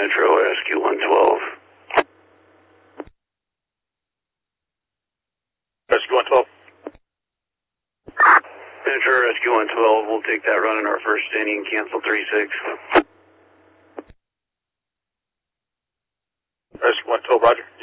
Metro, SQ-112. SQ-112. Metro, SQ-112, we'll take that run in our first inning, cancel 3-6. SQ-112, roger.